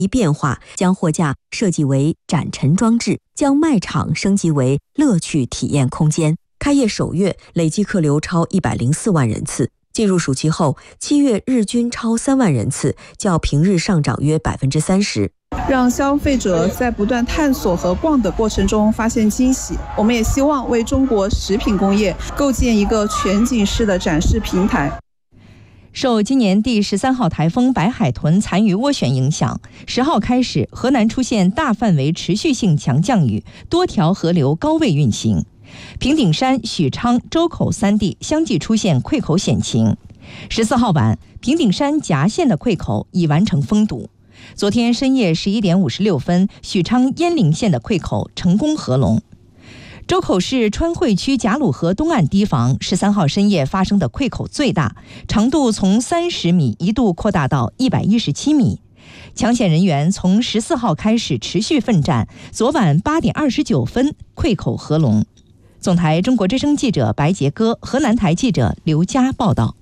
变化，将货架设计为展陈装置，将卖场升级为乐趣体验空间。开业首月累计客流超104万人次。进入暑期后，7月日均超3万人次，较平日上涨约30%。 让消费者在不断探索和逛的过程中发现惊喜。我们也希望为中国食品工业构建一个全景式的展示平台。 受今年第13号台风白海豚残余涡旋影响，10号开始，河南出现大范围持续性强降雨，多条河流高位运行。平顶山、许昌、周口3地相继出现溃口险情。14号晚，平顶山夹县的溃口已完成封堵。昨天深夜11点56分，许昌鄢陵县的溃口成功合龙。周口市川汇区贾鲁河东岸堤防13号深夜发生的溃口最大，长度从30米一度扩大到117米。抢险人员从14号开始持续奋战，昨晚8点29分溃口合龙。总台中国之声记者白杰歌，河南台记者刘佳报道。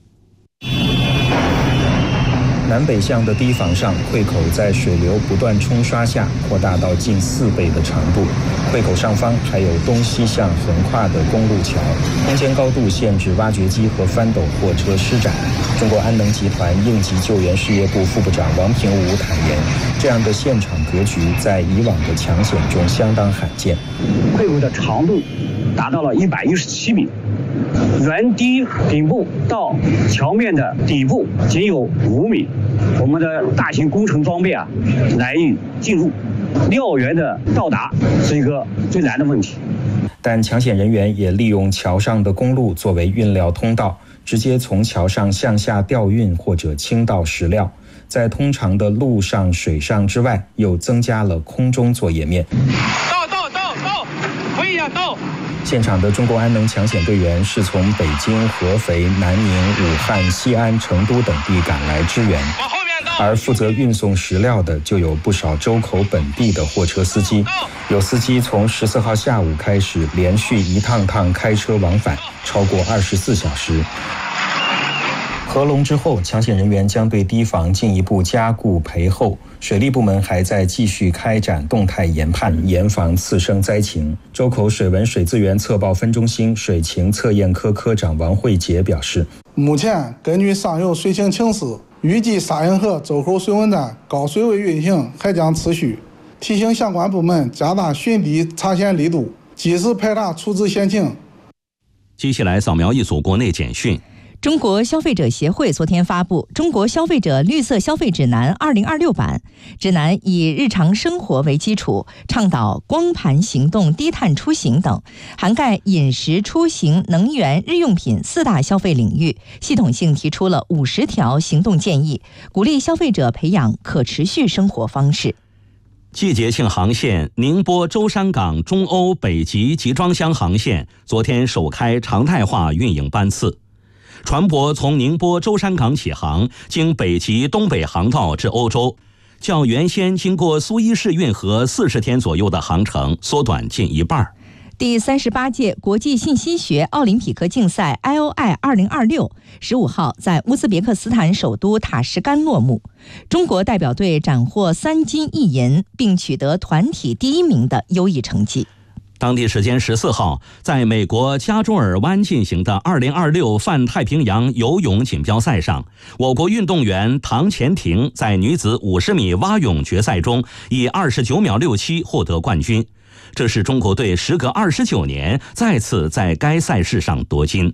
南北向的堤防上，溃口在水流不断冲刷下扩大到近4倍的长度。溃口上方还有东西向横跨的公路桥，空间高度限制挖掘机和翻斗货车施展。中国安能集团应急救援事业部副部长王平武坦言，这样的现场格局在以往的抢险中相当罕见。 溃口的长度达到了117米，原堤顶部到桥面的底部仅有5米。我们的大型工程装备难以进入，料源的到达是一个最难的问题。 但抢险人员也利用桥上的公路作为运料通道，直接从桥上向下调运或者倾倒石料。在通常的陆上、水上之外，又增加了空中作业面。 到，可以到。 现场的中国安能抢险队员是从北京、合肥、南宁、武汉、西安、成都等地赶来支援，而负责运送石料的就有不少周口本地的货车司机。有司机从14号下午开始连续一趟趟开车往返，超过24小时。合龙之后，抢险人员将对堤防进一步加固培厚，水利部门还在继续开展动态研判，严防次生灾情。周口水文水资源测报分中心水情测验科科长王慧杰表示， 目前根据上游水情情势，预计沙运河周口水文站高水位运行还将持续，提醒相关部门加大巡堤查险力度，及时排查处置险情。 接下来扫描一组国内简讯。 中国消费者协会昨天发布《中国消费者绿色消费指南2026版》，指南以日常生活为基础，倡导光盘行动、低碳出行等，涵盖饮食、出行、能源、日用品4大消费领域，系统性提出了50条行动建议，鼓励消费者培养可持续生活方式。 季节性航线宁波舟山港中欧北极集装箱航线昨天首开常态化运营班次。船舶从宁波舟山港起航，经北极东北航道至欧洲，较原先经过苏伊士运河40天左右的航程缩短近一半。 第38届国际信息学奥林匹克竞赛 IOI 2026 15号在乌兹别克斯坦首都塔什干落幕，中国代表队斩获3金1银，并取得团体第1名的优异成绩。 当地时间14号，在美国加州尔湾进行的2026泛太平洋游泳锦标赛上，我国运动员唐钱婷在女子50米蛙泳决赛中以29秒67获得冠军，这是中国队时隔29年再次在该赛事上夺金。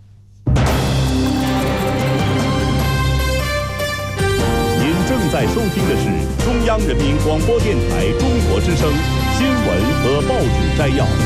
您正在收听的是中央人民广播电台中国之声新闻和报纸摘要。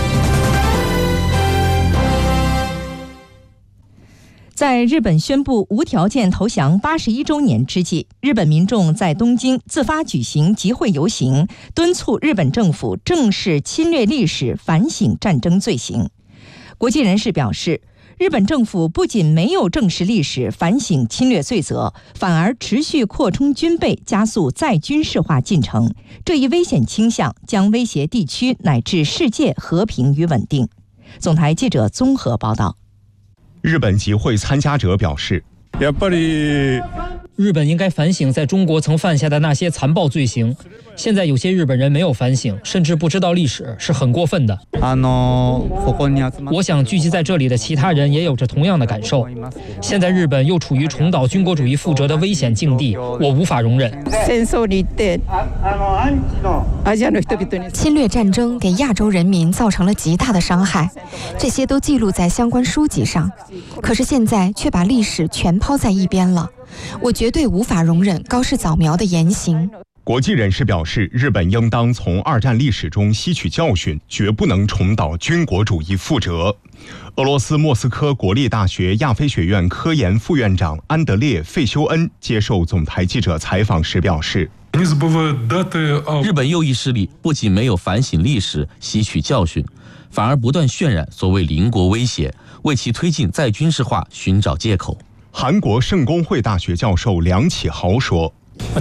在日本宣布无条件投降81周年之际，日本民众在东京自发举行集会游行，敦促日本政府正视侵略历史，反省战争罪行。国际人士表示，日本政府不仅没有正视历史、反省侵略罪责，反而持续扩充军备，加速再军事化进程。这一危险倾向将威胁地区乃至世界和平与稳定。总台记者综合报道。 日本集会参加者表示， 日本应该反省在中国曾犯下的那些残暴罪行。现在有些日本人没有反省，甚至不知道历史，是很过分的。我想聚集在这里的其他人也有着同样的感受。现在日本又处于重蹈军国主义覆辙的危险境地，我无法容忍。 侵略战争给亚洲人民造成了极大的伤害，这些都记录在相关书籍上。可是现在却把历史全抛在一边了，我绝对无法容忍高市早苗的言行。 国际人士表示，日本应当从二战历史中吸取教训，绝不能重蹈军国主义覆辙。俄罗斯莫斯科国立大学亚非学院科研副院长安德烈·费修恩接受总台记者采访时表示， 日本右翼势力不仅没有反省历史、吸取教训，反而不断渲染所谓邻国威胁，为其推进再军事化寻找借口。 韩国圣公会大学教授梁启豪说，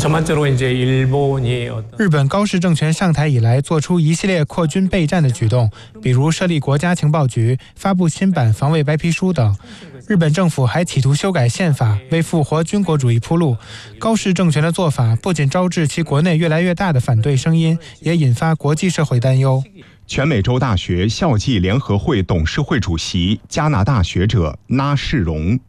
日本高市政权上台以来做出一系列扩军备战的举动，比如设立国家情报局、发布新版防卫白皮书等。日本政府还企图修改宪法，为复活军国主义铺路。高市政权的做法不仅招致其国内越来越大的反对声音，也引发国际社会担忧。 全美洲大学校际联合会董事会主席加拿大学者那世荣，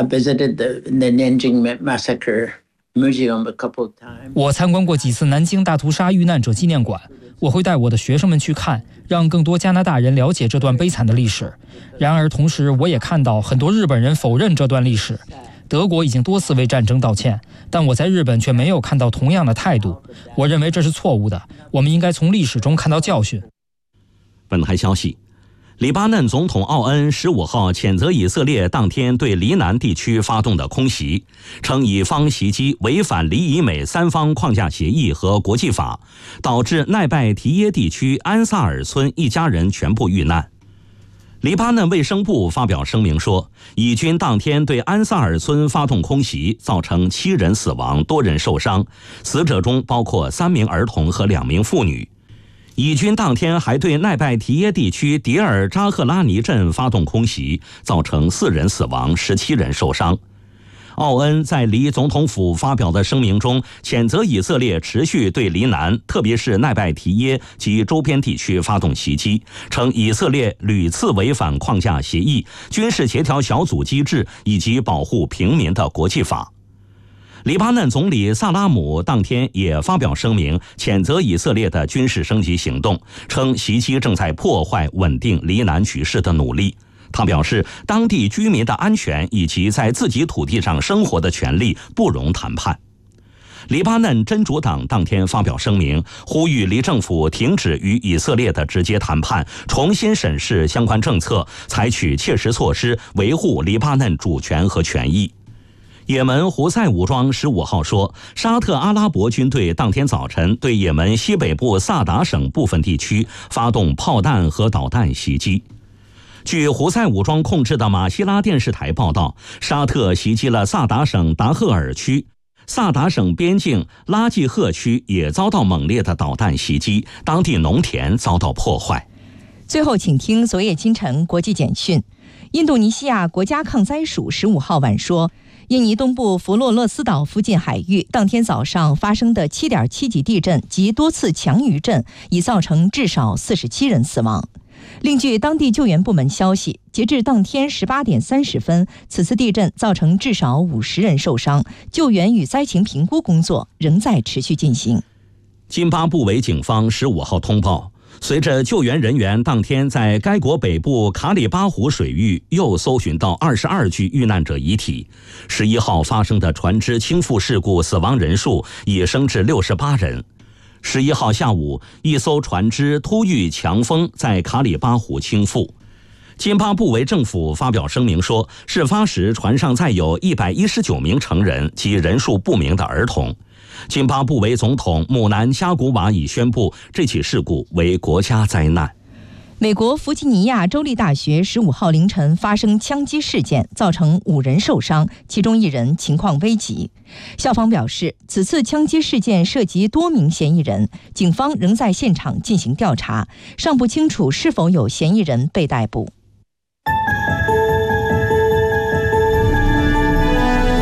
我参观过几次南京大屠杀遇难者纪念馆，我会带我的学生们去看，让更多加拿大人了解这段悲惨的历史。然而同时我也看到很多日本人否认这段历史。德国已经多次为战争道歉，但我在日本却没有看到同样的态度。我认为这是错误的，我们应该从历史中看到教训。 本台消息，黎巴嫩总统奥恩15号谴责以色列当天对黎南地区发动的空袭，称以方袭击违反黎以美三方框架协议和国际法，导致奈拜提耶地区安萨尔村一家人全部遇难。黎巴嫩卫生部发表声明说，以军当天对安萨尔村发动空袭，造成7人死亡，多人受伤，死者中包括3名儿童和2名妇女。以军当天还对奈拜提耶地区迪尔扎赫拉尼镇发动空袭，造成4人死亡，17人受伤。奥恩在黎总统府发表的声明中，谴责以色列持续对黎南，特别是奈拜提耶及周边地区发动袭击，称以色列屡次违反框架协议、军事协调小组机制以及保护平民的国际法。黎巴嫩总理萨拉姆当天也发表声明，谴责以色列的军事升级行动，称袭击正在破坏稳定黎南局势的努力。他表示，当地居民的安全以及在自己土地上生活的权利不容谈判。黎巴嫩真主党当天发表声明，呼吁黎政府停止与以色列的直接谈判，重新审视相关政策，采取切实措施维护黎巴嫩主权和权益。也门胡塞武装15号说，沙特阿拉伯军队当天早晨对也门西北部萨达省部分地区发动炮弹和导弹袭击。据胡塞武装控制的马希拉电视台报道，沙特袭击了萨达省达赫尔区，萨达省边境拉季赫区也遭到猛烈的导弹袭击，当地农田遭到破坏。 最后请听昨夜今晨国际简讯。印度尼西亚国家抗灾署15号晚说，印尼东部弗洛勒斯岛附近海域当天早上发生的7.7级地震及多次强余震已造成至少47人死亡。另据当地救援部门消息，截至当天18点30分，此次地震造成至少50人受伤，救援与灾情评估工作仍在持续进行。 津巴布韦警方15号通报，随着救援人员当天在该国北部卡里巴湖水域又搜寻到22具遇难者遗体，11号发生的船只倾覆事故死亡人数已升至68人。11号下午，一艘船只突遇强风在卡里巴湖倾覆。津巴布韦政府发表声明说，事发时船上载有119名成人及人数不明的儿童。津巴布韦总统姆南加古瓦已宣布这起事故为国家灾难。 美国弗吉尼亚州立大学15号凌晨发生枪击事件，造成5人受伤，其中1人情况危急。校方表示，此次枪击事件涉及多名嫌疑人，警方仍在现场进行调查，尚不清楚是否有嫌疑人被逮捕。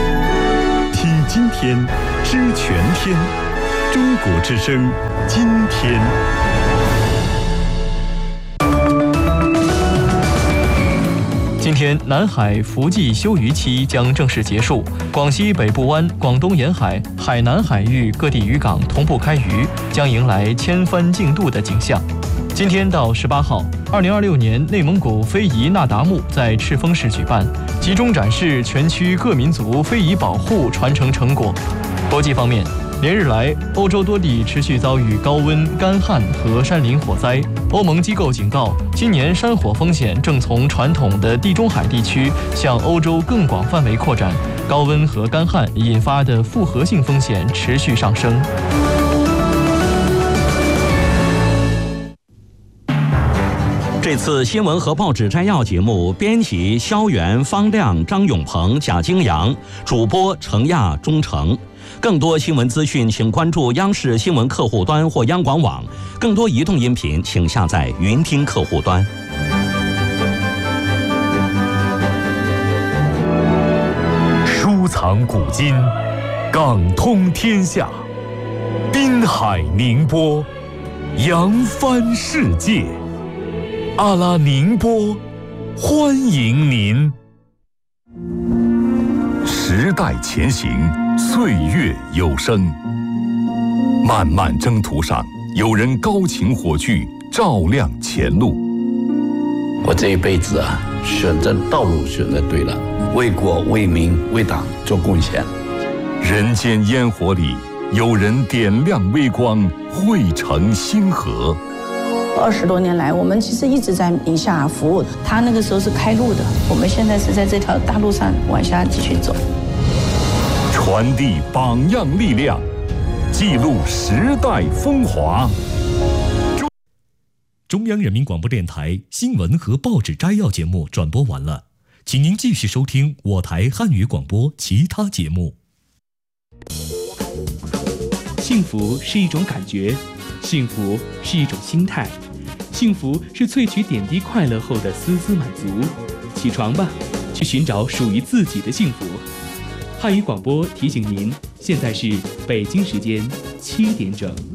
天，知全天。中国之声，今天。 今天，南海伏季休渔期将正式结束，广西北部湾、广东沿海、海南海域各地渔港同步开渔，将迎来千帆竞渡的景象。今天到18号，2026年内蒙古非遗那达慕在赤峰市举办，集中展示全区各民族非遗保护传承成果。国际方面，连日来，欧洲多地持续遭遇高温、干旱和山林火灾。欧盟机构警告，今年山火风险正从传统的地中海地区向欧洲更广范围扩展，高温和干旱引发的复合性风险持续上升。 这次新闻和报纸摘要节目，编辑肖元、方亮、张永鹏、贾京阳，主播程亚、钟诚。更多新闻资讯，请关注央视新闻客户端或央广网。更多移动音频，请下载云听客户端。 收藏古今，港通天下，滨海宁波，扬帆世界。阿拉宁波，欢迎您。时代前行，岁月有声。漫漫征途上，有人高擎火炬，照亮前路。 我这一辈子啊，选择道路选择对了，为国为民为党做贡献。 人间烟火里，有人点亮微光，汇成星河。 20多年来，我们其实一直在宁夏服务。他那个时候是开路的，我们现在是在这条大路上往下继续走， 传递榜样力量，记录时代风华。 中央人民广播电台新闻和报纸摘要节目转播完了，请您继续收听我台汉语广播其他节目。 幸福是一种感觉，幸福是一种心态，幸福是萃取点滴快乐后的丝丝满足。起床吧，去寻找属于自己的幸福。汉语广播提醒您，现在是北京时间7点整。